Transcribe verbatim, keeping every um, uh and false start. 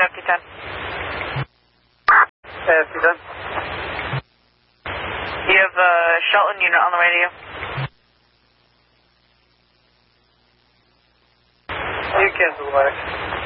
F T ten. F T ten. You have a Shelton unit on the radio. You cancel the wax.